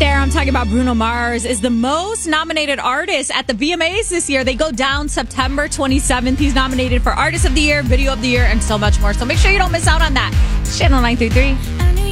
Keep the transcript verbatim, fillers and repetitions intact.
there, I'm talking about Bruno Mars is the most nominated artist at the V M As this year. They go down September twenty-seventh. He's nominated for Artist of the Year, Video of the Year, and so much more. So make sure you don't miss out on that. Channel nine three three.